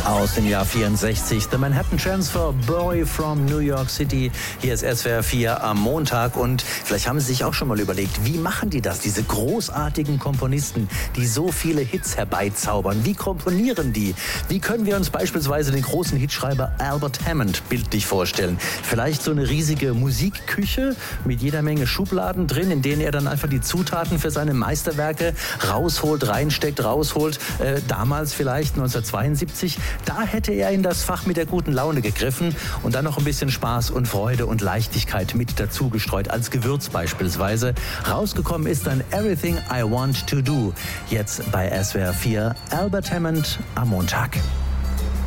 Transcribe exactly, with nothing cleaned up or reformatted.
Aus dem Jahr vierundsechzig, The Manhattan Transfer, Boy from New York City. Hier ist S W R vier am Montag und vielleicht haben Sie sich auch schon mal überlegt, wie machen die das, diese großartigen Komponisten, die so viele Hits herbeizaubern? Wie komponieren die? Wie können wir uns beispielsweise den großen Hitschreiber Albert Hammond bildlich vorstellen? Vielleicht so eine riesige Musikküche mit jeder Menge Schubladen drin, in denen er dann einfach die Zutaten für seine Meisterwerke rausholt, reinsteckt, rausholt. Äh, damals vielleicht neunzehnhundertzweiundsiebzig. Da hätte er in das Fach mit der guten Laune gegriffen und dann noch ein bisschen Spaß und Freude und Leichtigkeit mit dazu gestreut, als Gewürz beispielsweise. Rausgekommen ist dann Everything I Want to Do. Jetzt bei S W R vier Albert Hammond am Montag.